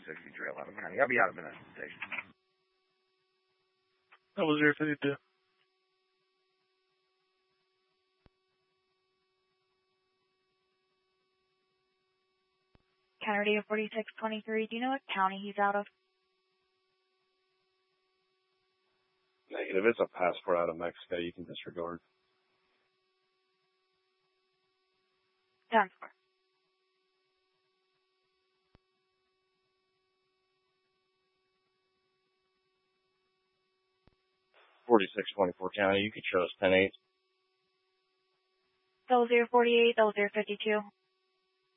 6311. I'll be out of a minute. Station. 0052. Counter data 4623. Do you know what county he's out of? Negative. It's a passport out of Mexico. You can disregard. 10-4. County. You could show us 10-8. 0048, 0052.